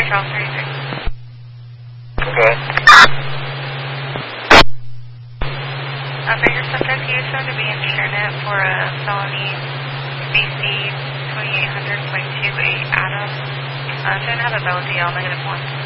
Charles 36. Okay. Operator subject, he is found to be in Shernet for a felony BC 2800.28 Adam. Shouldn't have a valid DL -1.